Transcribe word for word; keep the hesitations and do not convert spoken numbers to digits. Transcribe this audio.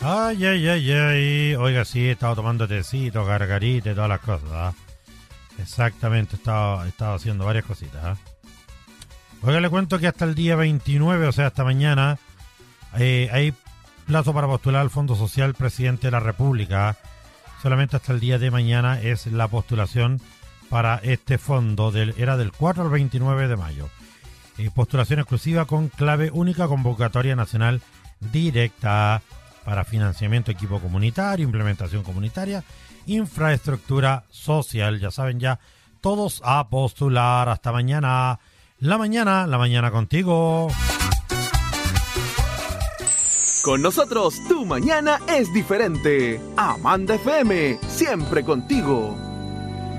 Ay, ay, ay, ay. Oiga, sí, he estado tomando tecito, gargarita y todas las cosas. ¿Ah? Exactamente, he estado, he estado haciendo varias cositas. ¿Ah? Oiga, le cuento que hasta el día veintinueve, o sea, hasta mañana, eh, hay plazo para postular al Fondo Social Presidente de la República. ¿Ah? Solamente hasta el día de mañana es la postulación para este fondo. Del, era del cuatro al veintinueve de mayo. Eh, postulación exclusiva con clave única, convocatoria nacional directa para financiamiento, equipo comunitario, implementación comunitaria, infraestructura social. Ya saben, ya todos a postular. Hasta mañana. La mañana, la mañana contigo. Con nosotros, tu mañana es diferente. Amanda F M, siempre contigo.